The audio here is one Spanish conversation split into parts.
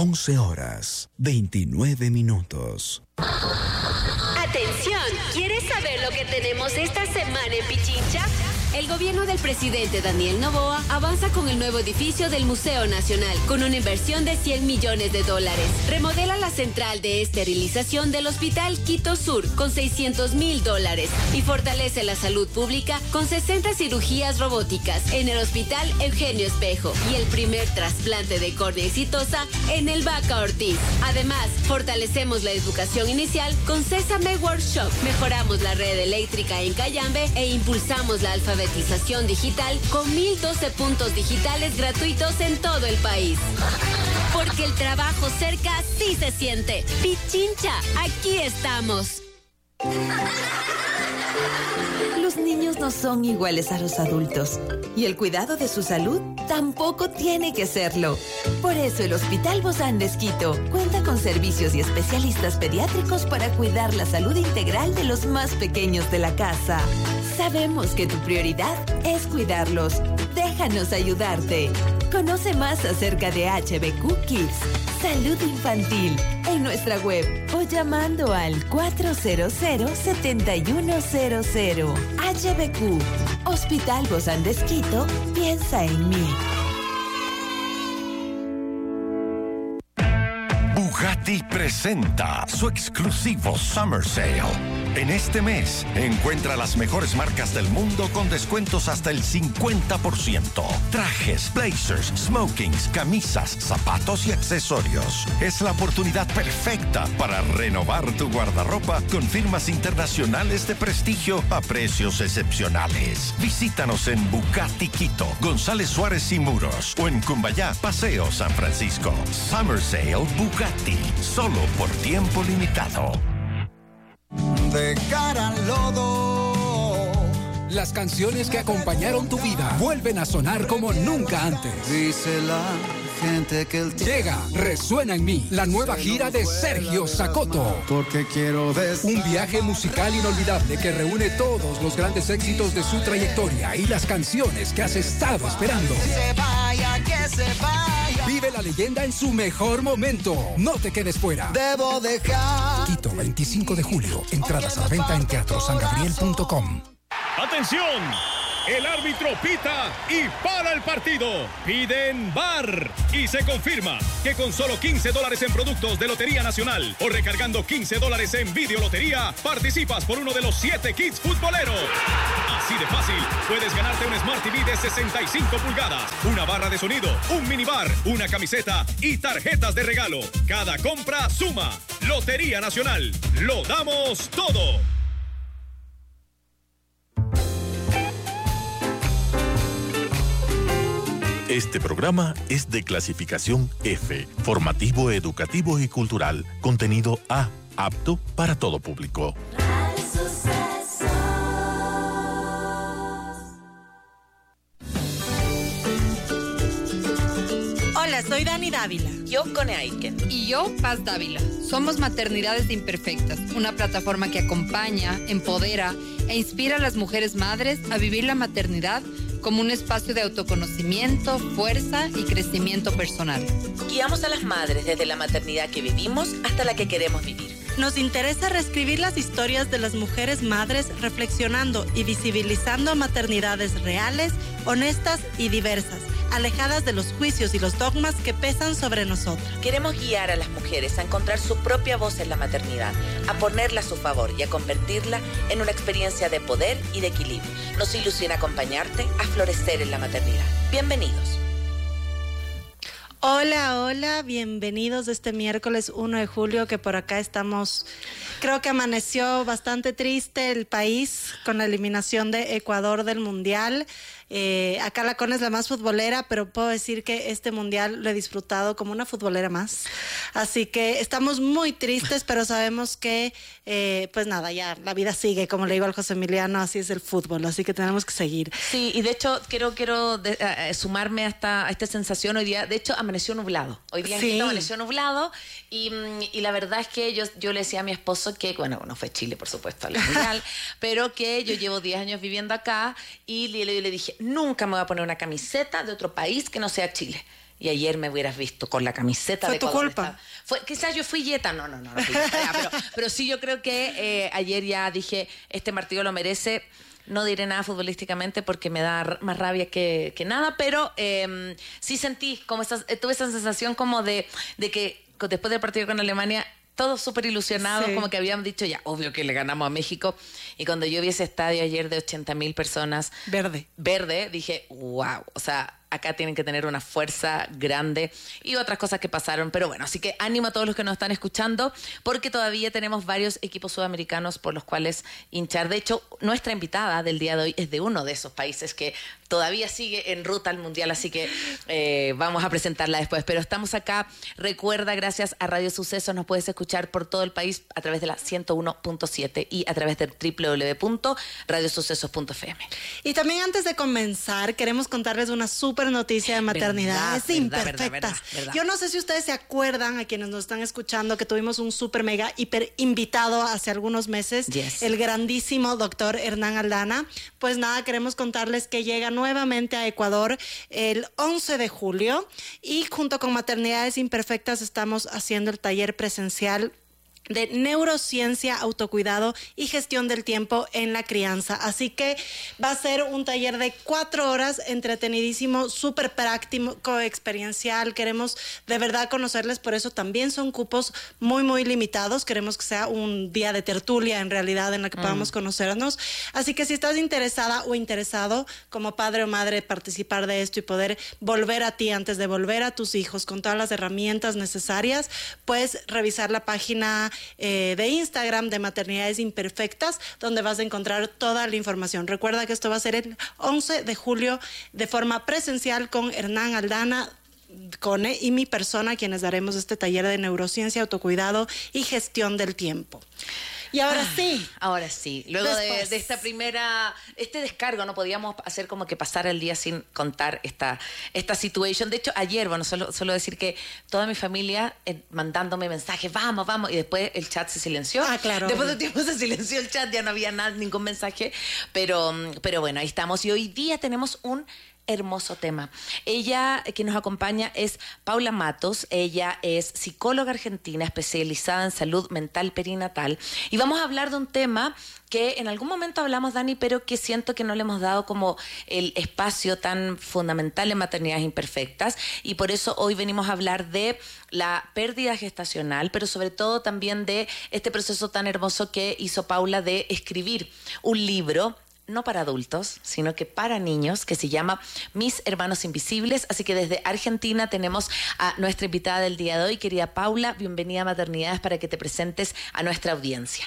11:29. Atención, ¿quieres saber lo que tenemos esta semana en Pichincha? El gobierno del presidente Daniel Noboa avanza con el nuevo edificio del Museo Nacional, con una inversión de $100 millones. Remodela la central de esterilización del Hospital Quito Sur con $600 mil y fortalece la salud pública con 60 cirugías robóticas en el Hospital Eugenio Espejo y el primer trasplante de córnea exitosa en el Vaca Ortiz. Además, fortalecemos la educación inicial con Sésame Workshop, mejoramos la red eléctrica en Cayambe e impulsamos la alfabetización digital con 1,012 puntos digitales gratuitos en todo el país. Porque el trabajo cerca sí se siente. Pichincha, aquí estamos. Los niños no son iguales a los adultos y el cuidado de su salud tampoco tiene que serlo. Por eso el Hospital Bozán de Esquito cuenta con servicios y especialistas pediátricos para cuidar la salud integral de los más pequeños de la casa. Sabemos que tu prioridad es cuidarlos. Déjanos ayudarte. Conoce más acerca de HBQ Kids, Salud Infantil, en nuestra web o llamando al 400-7100. HBQ, Hospital Bozán de Esquito, piensa en mí. Bugatti presenta su exclusivo Summer Sale. En este mes, encuentra las mejores marcas del mundo con descuentos hasta el 50%. Trajes, blazers, smokings, camisas, zapatos y accesorios. Es la oportunidad perfecta para renovar tu guardarropa con firmas internacionales de prestigio a precios excepcionales. Visítanos en Bugatti Quito, González Suárez y Muros o en Cumbayá, Paseo San Francisco. Summer Sale Bugatti, solo por tiempo limitado. De cara al lodo. Las canciones que acompañaron tu vida vuelven a sonar como nunca antes. Dice la gente que el Llega Resuena en mí, la nueva gira de Sergio Sacoto. Porque quiero Un viaje musical inolvidable que reúne todos los grandes éxitos de su trayectoria y las canciones que has estado esperando. que se vaya. Vive la leyenda en su mejor momento. No te quedes fuera. Debo dejar. Quito, 25 de julio. Entradas a la venta en teatrosangabriel.com. ¡Atención! El árbitro pita y para el partido. Piden VAR. Y se confirma que con solo $15 en productos de Lotería Nacional o recargando $15 en Videolotería, participas por uno de los 7 kits futboleros. Así de fácil, puedes ganarte un Smart TV de 65 pulgadas, una barra de sonido, un minibar, una camiseta y tarjetas de regalo. Cada compra suma. Lotería Nacional. Lo damos todo. Este programa es de clasificación F, formativo, educativo y cultural. Contenido A, apto para todo público. Hola, soy Dani Dávila. Yo, Cone Aiken. Y yo, Paz Dávila. Somos Maternidades Imperfectas, una plataforma que acompaña, empodera e inspira a las mujeres madres a vivir la maternidad como un espacio de autoconocimiento, fuerza y crecimiento personal. Guiamos a las madres desde la maternidad que vivimos hasta la que queremos vivir. Nos interesa reescribir las historias de las mujeres madres reflexionando y visibilizando maternidades reales, honestas y diversas, alejadas de los juicios y los dogmas que pesan sobre nosotras. Queremos guiar a las mujeres a encontrar su propia voz en la maternidad, a ponerla a su favor y a convertirla en una experiencia de poder y de equilibrio. Nos ilusiona acompañarte a florecer en la maternidad. Bienvenidos. Hola, hola, bienvenidos este miércoles 1 de julio que por acá estamos, creo que amaneció bastante triste el país con la eliminación de Ecuador del Mundial. Acá la Cone es la más futbolera, pero puedo decir que este mundial lo he disfrutado como una futbolera más. Así que estamos muy tristes, pero sabemos que, pues nada, ya la vida sigue, como le digo al José Emiliano, así es el fútbol, así que tenemos que seguir. Sí, y de hecho quiero sumarme a esta sensación hoy día. De hecho, amaneció nublado. Hoy día en Quito amaneció nublado y la verdad es que yo le decía a mi esposo que, bueno, no fue Chile, por supuesto, al mundial, pero que yo llevo 10 años viviendo acá y le dije, nunca me voy a poner una camiseta de otro país que no sea Chile. Y ayer me hubieras visto con la camiseta de Ecuador. ¿Fue tu culpa? Quizás yo fui yeta, no fui yeta, pero sí yo creo que ayer ya dije, este partido lo merece. No diré nada futbolísticamente porque me da más rabia que nada, pero sí sentí como tuve esa sensación como de que después del partido con Alemania, todos súper ilusionados, como que habían dicho ya, obvio que le ganamos a México. Y cuando yo vi ese estadio ayer de 80,000 personas... Verde, dije, wow, o sea... Acá tienen que tener una fuerza grande y otras cosas que pasaron. Pero bueno, así que ánimo a todos los que nos están escuchando porque todavía tenemos varios equipos sudamericanos por los cuales hinchar. De hecho, nuestra invitada del día de hoy es de uno de esos países que todavía sigue en ruta al Mundial, así que vamos a presentarla después. Pero estamos acá, recuerda, gracias a Radio Sucesos, nos puedes escuchar por todo el país a través de la 101.7 y a través de www.radiosucesos.fm. Y también antes de comenzar, queremos contarles una súper noticia de maternidades imperfectas. Verdad. Yo no sé si ustedes se acuerdan, a quienes nos están escuchando, que tuvimos un súper mega hiper invitado hace algunos meses, el grandísimo doctor Hernán Aldana. Pues nada, queremos contarles que llega nuevamente a Ecuador el 11 de julio y junto con Maternidades Imperfectas estamos haciendo el taller presencial de neurociencia, autocuidado y gestión del tiempo en la crianza. Así que va a ser un taller de 4 horas, entretenidísimo, súper práctico, experiencial. Queremos de verdad conocerles, por eso también son cupos muy, muy limitados. Queremos que sea un día de tertulia en realidad en la que podamos conocernos. Así que si estás interesada o interesado como padre o madre participar de esto y poder volver a ti antes de volver a tus hijos con todas las herramientas necesarias, puedes revisar la página de Instagram de Maternidades Imperfectas, donde vas a encontrar toda la información. Recuerda que esto va a ser el 11 de julio de forma presencial con Hernán Aldana, Cone y mi persona, quienes daremos este taller de neurociencia, autocuidado y gestión del tiempo. Y ahora sí. Luego de esta este descargo, no podíamos hacer como que pasara el día sin contar esta situación. De hecho, ayer, solo decir que toda mi familia mandándome mensajes, vamos, y después el chat se silenció. Claro. Después de un tiempo se silenció el chat, ya no había ningún mensaje. Pero bueno, ahí estamos. Y hoy día tenemos un hermoso tema. Ella que nos acompaña es Paula Matos. Ella es psicóloga argentina especializada en salud mental perinatal y vamos a hablar de un tema que en algún momento hablamos, Dani, pero que siento que no le hemos dado como el espacio tan fundamental en Maternidades Imperfectas y por eso hoy venimos a hablar de la pérdida gestacional, pero sobre todo también de este proceso tan hermoso que hizo Paula de escribir un libro no para adultos, sino que para niños, que se llama Mis Hermanos Invisibles. Así que desde Argentina tenemos a nuestra invitada del día de hoy, querida Paula. Bienvenida a Maternidades para que te presentes a nuestra audiencia.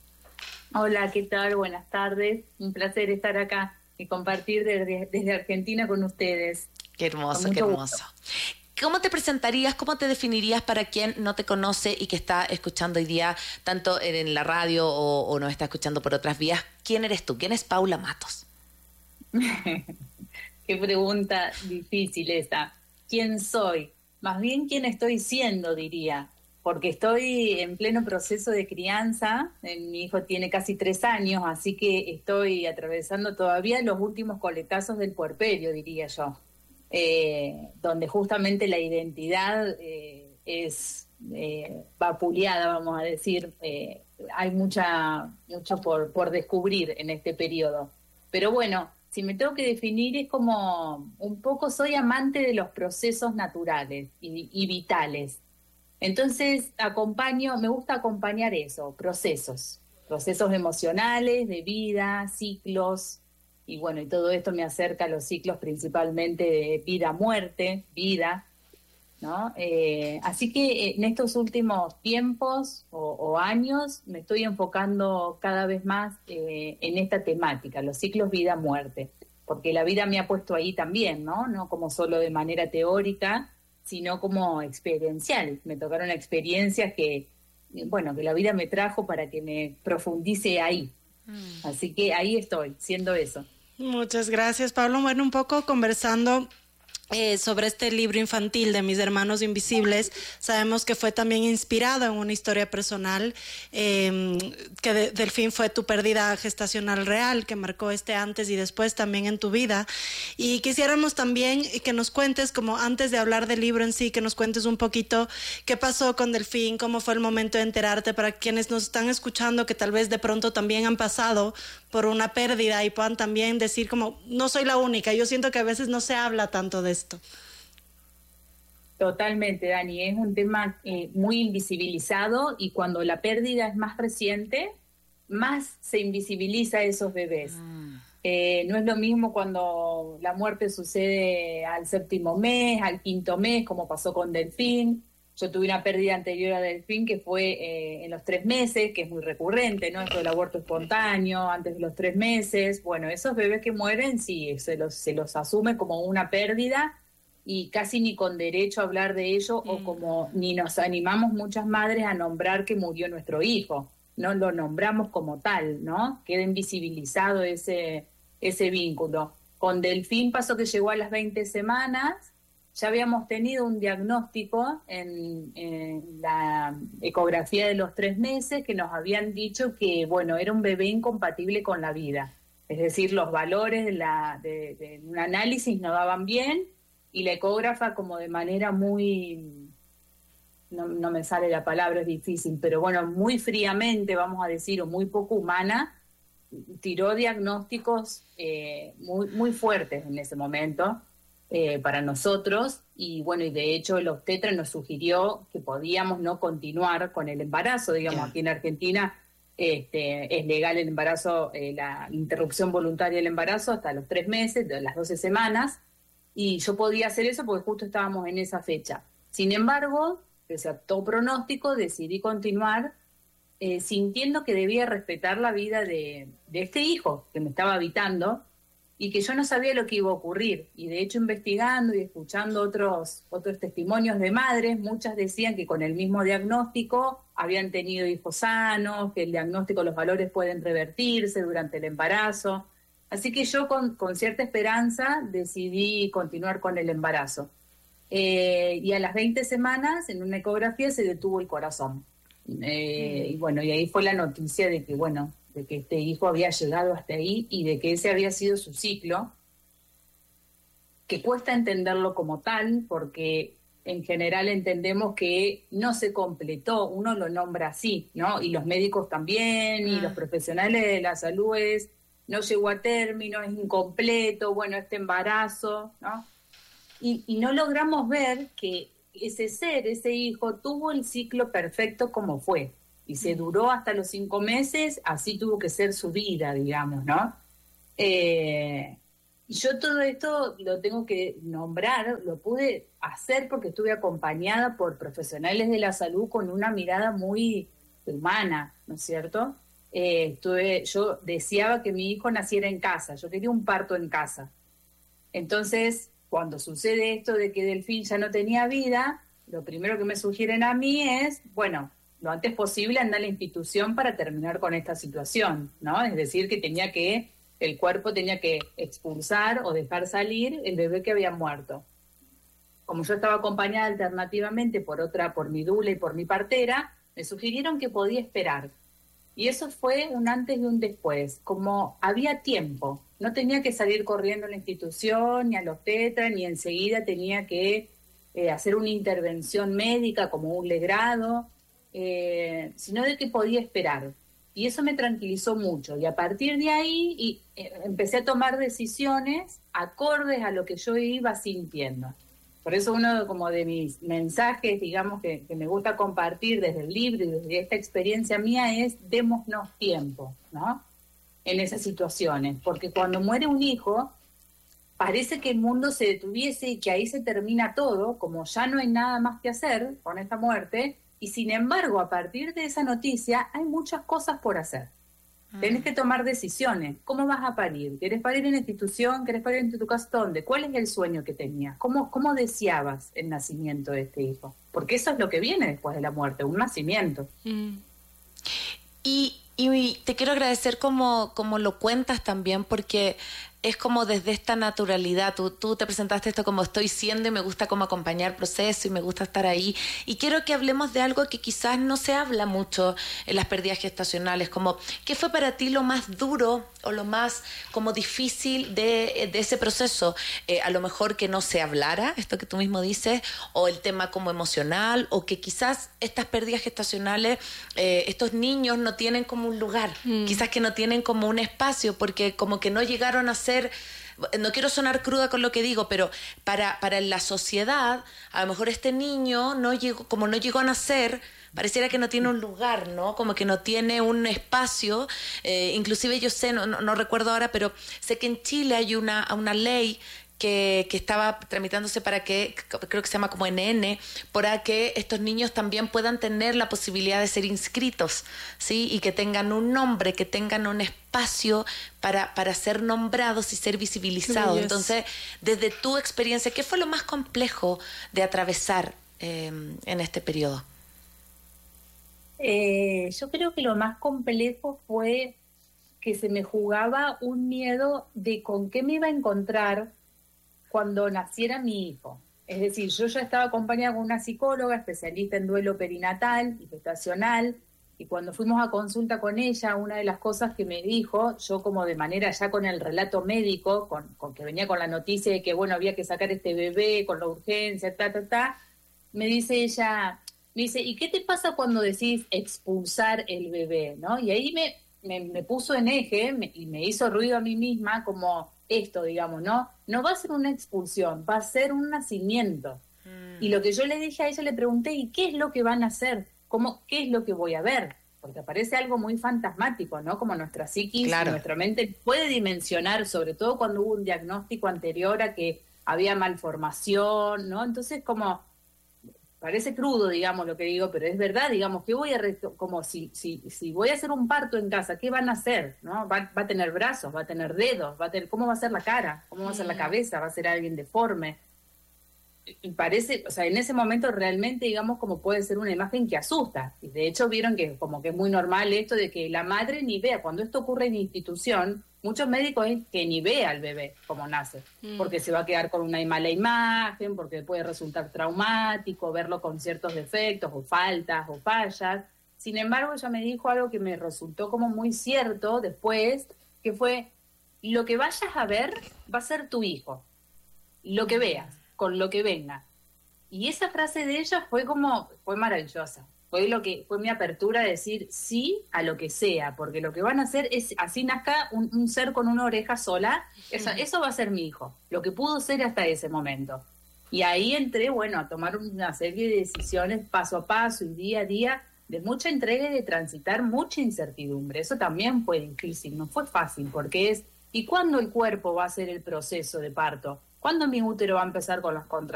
Hola, ¿qué tal? Buenas tardes. Un placer estar acá y compartir desde Argentina con ustedes. Qué hermoso, qué hermoso. Gusto. ¿Cómo te presentarías, cómo te definirías para quien no te conoce y que está escuchando hoy día, tanto en la radio o nos está escuchando por otras vías? ¿Quién eres tú? ¿Quién es Paula Matos? Qué pregunta difícil esa. ¿Quién soy? Más bien, ¿quién estoy siendo, diría? Porque estoy en pleno proceso de crianza. Mi hijo tiene casi 3 años, así que estoy atravesando todavía los últimos coletazos del puerperio, diría yo. Donde justamente la identidad es vapuleada, vamos a decir. Hay mucho por descubrir en este periodo. Pero bueno, si me tengo que definir es como un poco soy amante de los procesos naturales y vitales. Entonces me gusta acompañar eso, procesos emocionales, de vida, ciclos. Y bueno, y todo esto me acerca a los ciclos principalmente de vida-muerte, ¿no? Así que en estos últimos tiempos o años me estoy enfocando cada vez más en esta temática, los ciclos vida-muerte, porque la vida me ha puesto ahí también, ¿no? No como solo de manera teórica, sino como experiencial. Me tocaron experiencias que la vida me trajo para que me profundice ahí. Así que ahí estoy, siendo eso. Muchas gracias, Pablo. Bueno, un poco conversando sobre este libro infantil de Mis Hermanos Invisibles. Sabemos que fue también inspirado en una historia personal, que Delfín fue tu pérdida gestacional real, que marcó este antes y después también en tu vida. Y quisiéramos también que nos cuentes, como antes de hablar del libro en sí, que nos cuentes un poquito qué pasó con Delfín, cómo fue el momento de enterarte, para quienes nos están escuchando que tal vez de pronto también han pasado por una pérdida y puedan también decir como, no soy la única. Yo siento que a veces no se habla tanto de esto. Totalmente, Dani, es un tema muy invisibilizado, y cuando la pérdida es más reciente, más se invisibiliza a esos bebés. No es lo mismo cuando la muerte sucede al 7º mes, al 5º mes, como pasó con Delfín. Yo tuve una pérdida anterior a Delfín que fue en los 3 meses, que es muy recurrente, ¿no? Esto del aborto espontáneo, antes de los 3 meses. Bueno, esos bebés que mueren, sí, se los asume como una pérdida, y casi ni con derecho a hablar de ello, o como ni nos animamos muchas madres a nombrar que murió nuestro hijo. No lo nombramos como tal, ¿no? Queda invisibilizado ese vínculo. Con Delfín pasó que llegó a las 20 semanas, ya habíamos tenido un diagnóstico en la ecografía de los 3 meses, que nos habían dicho que, bueno, era un bebé incompatible con la vida. Es decir, los valores de un análisis no daban bien, y la ecógrafa, como de manera muy, no me sale la palabra, es difícil, pero bueno, muy fríamente, vamos a decir, o muy poco humana, tiró diagnósticos muy fuertes en ese momento para nosotros. Y bueno, y de hecho el obstetra nos sugirió que podíamos no continuar con el embarazo. Digamos, aquí en Argentina es legal el embarazo, la interrupción voluntaria del embarazo hasta los 3 meses, de las 12 semanas, y yo podía hacer eso porque justo estábamos en esa fecha. Sin embargo, pese a todo pronóstico, decidí continuar, sintiendo que debía respetar la vida de este hijo que me estaba habitando, y que yo no sabía lo que iba a ocurrir. Y de hecho, investigando y escuchando otros testimonios de madres, muchas decían que con el mismo diagnóstico habían tenido hijos sanos, que el diagnóstico, los valores pueden revertirse durante el embarazo. Así que yo con cierta esperanza decidí continuar con el embarazo. Y a las 20 semanas, en una ecografía, se detuvo el corazón. Y bueno, y ahí fue la noticia de que, bueno, de que este hijo había llegado hasta ahí, y de que ese había sido su ciclo, que cuesta entenderlo como tal, porque en general entendemos que no se completó, uno lo nombra así, ¿no? Y los médicos también, y los profesionales de la salud no llegó a término, es incompleto, bueno, este embarazo, ¿no? Y no logramos ver que ese hijo tuvo el ciclo perfecto como fue, y se duró hasta los 5 meses, así tuvo que ser su vida, digamos, ¿no? Yo todo esto lo tengo que nombrar, lo pude hacer porque estuve acompañada por profesionales de la salud con una mirada muy humana, ¿no es cierto? Yo deseaba que mi hijo naciera en casa, yo quería un parto en casa. Entonces, cuando sucede esto de que Delfín ya no tenía vida, lo primero que me sugieren a mí es, bueno, lo antes posible anda a la institución para terminar con esta situación, ¿no? Es decir, que el cuerpo tenía que expulsar o dejar salir el bebé que había muerto. Como yo estaba acompañada alternativamente por mi doula y por mi partera, me sugirieron que podía esperar. Y eso fue un antes y un después, como había tiempo. No tenía que salir corriendo a la institución, ni al obstetra, ni enseguida tenía que hacer una intervención médica como un legrado, sino de que podía esperar. Y eso me tranquilizó mucho. Y a partir de ahí empecé a tomar decisiones acordes a lo que yo iba sintiendo. Por eso uno como de mis mensajes, digamos, que me gusta compartir desde el libro y desde esta experiencia mía es: démonos tiempo, ¿no? En esas situaciones. Porque cuando muere un hijo, parece que el mundo se detuviese y que ahí se termina todo, como ya no hay nada más que hacer con esta muerte. Y sin embargo, a partir de esa noticia, hay muchas cosas por hacer. Tenés que tomar decisiones. ¿Cómo vas a parir? ¿Querés parir en la institución? ¿Querés parir en tu casa? ¿Dónde? ¿Cuál es el sueño que tenías? ¿Cómo deseabas el nacimiento de este hijo? Porque eso es lo que viene después de la muerte, un nacimiento. Y te quiero agradecer como lo cuentas también, porque es como desde esta naturalidad. Tú te presentaste esto como estoy siendo y me gusta como acompañar el proceso y me gusta estar ahí. Y quiero que hablemos de algo que quizás no se habla mucho en las pérdidas gestacionales, como ¿qué fue para ti lo más duro o lo más como difícil de ese proceso? A lo mejor que no se hablara, esto que tú mismo dices, o el tema como emocional, o que quizás estas pérdidas gestacionales, estos niños no tienen como un lugar, quizás que no tienen como un espacio, porque como que no llegaron a ser, no quiero sonar cruda con lo que digo, pero para la sociedad, a lo mejor este niño no llegó a nacer, pareciera que no tiene un lugar, ¿no? Como que no tiene un espacio. Inclusive yo sé, no recuerdo ahora, pero sé que en Chile hay una ley que estaba tramitándose para que, creo que se llama como NN, para que estos niños también puedan tener la posibilidad de ser inscritos, ¿sí? Y que tengan un nombre, que tengan un espacio para ser nombrados y ser visibilizados. Entonces, desde tu experiencia, ¿qué fue lo más complejo de atravesar en este periodo? Yo creo que lo más complejo fue que se me jugaba un miedo de con qué me iba a encontrar cuando naciera mi hijo. Es decir, yo ya estaba acompañada con una psicóloga especialista en duelo perinatal y gestacional, y cuando fuimos a consulta con ella, una de las cosas que me dijo, yo como de manera ya con el relato médico, con que venía con la noticia de que bueno, había que sacar este bebé con la urgencia, me dice ella, ¿y qué te pasa cuando decís expulsar el bebé? ¿No? Y ahí me puso en eje y me hizo ruido a mí misma como esto, digamos, ¿no? No va a ser una expulsión, va a ser un nacimiento. Y lo que yo le dije a ella, le pregunté, ¿y qué es lo que van a hacer? ¿Qué es lo que voy a ver? Porque parece algo muy fantasmático, ¿no? Como nuestra psiquis, nuestra mente puede dimensionar, sobre todo cuando hubo un diagnóstico anterior a que había malformación, ¿no? Entonces como parece crudo, digamos, lo que digo, pero es verdad, digamos, que voy a como si voy a hacer un parto en casa, ¿qué van a hacer? ¿No? Va a tener brazos, va a tener dedos, ¿cómo va a ser la cara? ¿Cómo va a ser la cabeza? ¿Va a ser alguien deforme? Y parece, o sea, en ese momento realmente, digamos, como puede ser una imagen que asusta. Y de hecho vieron que como que es muy normal esto de que la madre ni vea. Cuando esto ocurre en institución, muchos médicos es que ni vea al bebé como nace, porque se va a quedar con una mala imagen, porque puede resultar traumático, verlo con ciertos defectos o faltas o fallas. Sin embargo, ella me dijo algo que me resultó como muy cierto después, que fue, lo que vayas a ver va a ser tu hijo, lo que veas, con lo que venga. Y esa frase de ella fue maravillosa. Fue mi apertura de decir sí a lo que sea, porque lo que van a hacer es, así nazca un ser con una oreja sola, eso va a ser mi hijo, lo que pudo ser hasta ese momento. Y ahí entré, bueno, a tomar una serie de decisiones paso a paso y día a día, de mucha entrega y de transitar mucha incertidumbre. Eso también fue difícil, no fue fácil, porque ¿y cuándo el cuerpo va a hacer el proceso de parto? ¿Cuándo mi útero va a empezar con las contracciones?